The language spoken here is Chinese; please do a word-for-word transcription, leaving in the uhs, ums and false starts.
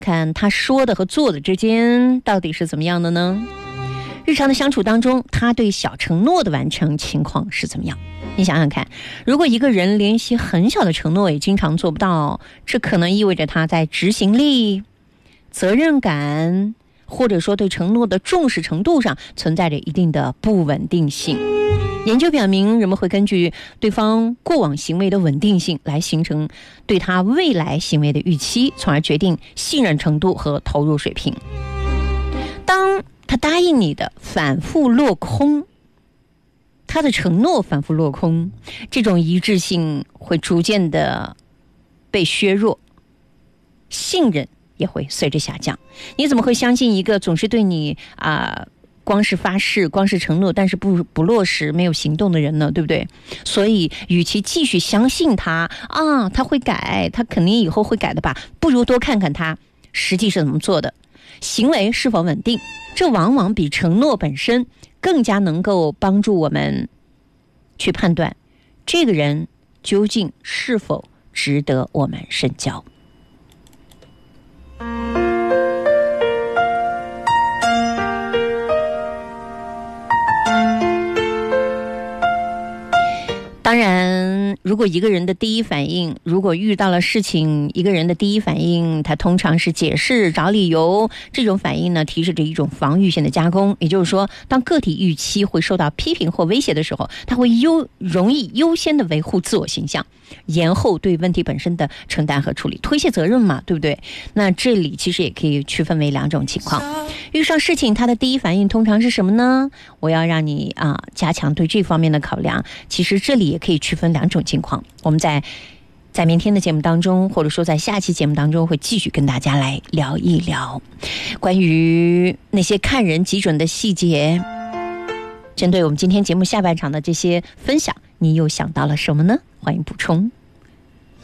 看他说的和做的之间到底是怎么样的呢？日常的相处当中，他对小承诺的完成情况是怎么样？你想想看，如果一个人连一些很小的承诺也经常做不到，这可能意味着他在执行力、责任感，或者说对承诺的重视程度上存在着一定的不稳定性。研究表明，人们会根据对方过往行为的稳定性来形成对他未来行为的预期，从而决定信任程度和投入水平。当他答应你的反复落空，他的承诺反复落空，这种一致性会逐渐的被削弱，信任也会随着下降。你怎么会相信一个总是对你啊、呃、光是发誓，光是承诺，但是不不落实，没有行动的人呢？对不对？所以与其继续相信他啊，他会改，他肯定以后会改的吧，不如多看看他实际是怎么做的，行为是否稳定。这往往比承诺本身更加能够帮助我们去判断这个人究竟是否值得我们深交。当然，如果一个人的第一反应，如果遇到了事情，一个人的第一反应，他通常是解释、找理由。这种反应呢，提示着一种防御性的加工。也就是说，当个体预期会受到批评或威胁的时候，他会优容易优先的维护自我形象，延后对问题本身的承担和处理，推卸责任嘛，对不对？那这里其实也可以区分为两种情况。遇上事情，他的第一反应通常是什么呢？我要让你啊加强对这方面的考量。其实这里也可以区分两种情况。我们在在明天的节目当中，或者说在下期节目当中，会继续跟大家来聊一聊关于那些看人基准的细节。针对我们今天节目下半场的这些分享，你又想到了什么呢？欢迎补充。